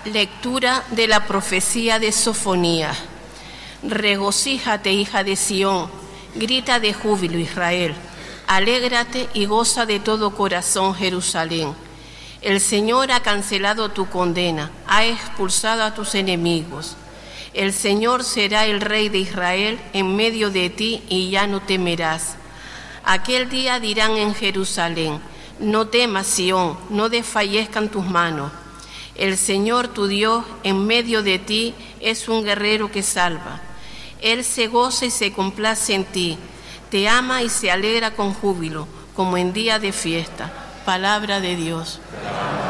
Lectura de la profecía de Sofonías. Regocíjate, hija de Sión, grita de júbilo, Israel. Alégrate y goza de todo corazón, Jerusalén. El Señor ha cancelado tu condena, ha expulsado a tus enemigos. El Señor será el Rey de Israel en medio de ti y ya no temerás. Aquel día dirán en Jerusalén: no temas, Sión, no desfallezcan tus manos. El Señor tu Dios en medio de ti es un guerrero que salva. Él se goza y se complace en ti, te ama y se alegra con júbilo, como en día de fiesta. Palabra de Dios.